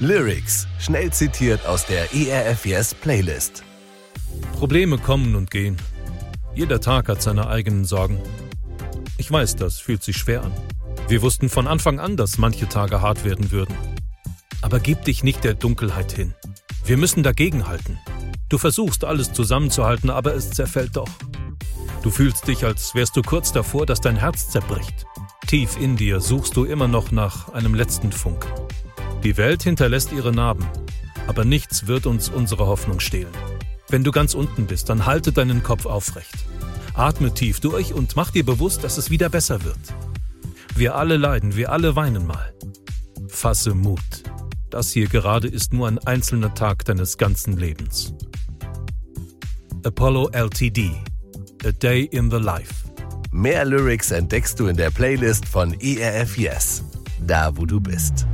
Lyrics, schnell zitiert aus der ERF Yes Playlist. Probleme kommen und gehen. Jeder Tag hat seine eigenen Sorgen. Ich weiß, das fühlt sich schwer an. Wir wussten von Anfang an, dass manche Tage hart werden würden. Aber gib dich nicht der Dunkelheit hin. Wir müssen dagegenhalten. Du versuchst, alles zusammenzuhalten, aber es zerfällt doch. Du fühlst dich, als wärst du kurz davor, dass dein Herz zerbricht. Tief in dir suchst du immer noch nach einem letzten Funken. Die Welt hinterlässt ihre Narben, aber nichts wird uns unsere Hoffnung stehlen. Wenn du ganz unten bist, dann halte deinen Kopf aufrecht. Atme tief durch und mach dir bewusst, dass es wieder besser wird. Wir alle leiden, wir alle weinen mal. Fasse Mut. Das hier gerade ist nur ein einzelner Tag deines ganzen Lebens. Apollo Ltd. A Day in the Life. Mehr Lyrics entdeckst du in der Playlist von ERF Yes, da wo du bist.